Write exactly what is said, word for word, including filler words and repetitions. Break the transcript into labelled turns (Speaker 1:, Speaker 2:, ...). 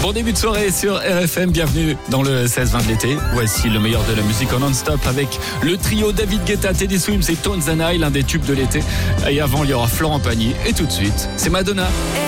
Speaker 1: Bon début de soirée sur R F M, bienvenue dans le seize vingt de l'été. Voici le meilleur de la musique en non-stop avec le trio David Guetta, Teddy Swims et Tones and I, l'un des tubes de l'été. Et avant, il y aura Florent Pagny. Et tout de suite, c'est Madonna.